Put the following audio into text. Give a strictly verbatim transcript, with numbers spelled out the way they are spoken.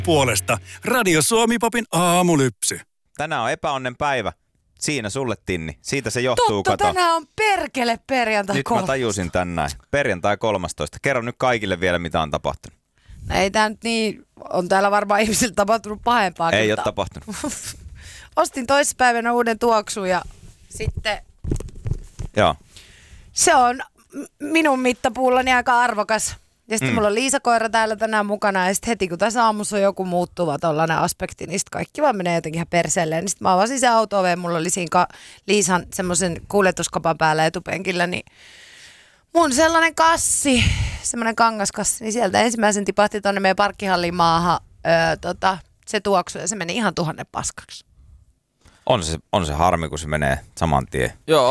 puolesta Radio Suomi Popin aamulypsy. Tänään on epäonnen päivä. Siinä sulle, Tinni. Siitä se johtuu, Totta, kato. tänään on perkele perjantai Nyt kolmas. mä tajusin tän näin. Perjantai kolmastoista. Kerro nyt kaikille vielä, mitä on tapahtunut. No ei tää nyt niin, on täällä varmaan ihmisillä tapahtunut pahempaa. Ei mutta ole tapahtunut. Ostin toissapäivänä uuden tuoksun ja sitten Joo. se on m- minun mittapuullani aika arvokas. Ja sitten mm. mulla on Liisa-koira täällä tänään mukana ja sitten heti kun tässä aamussa on joku muuttuva tollainen aspekti, niin sitten kaikki vaan menee jotenkin ihan perseelleen. Niin sitten mä avasin se auto-oven, mulla oli siinä ka- Liisan semmoisen kuljetuskapan päällä etupenkillä, niin mun sellainen kassi, semmoinen kangaskassi, niin sieltä ensimmäisen tipahti tonne meidän parkkihallin maahan öö, tota, se tuoksu ja se meni ihan tuhannen paskaksi. On se, on se harmi, kun se menee saman tien. Joo,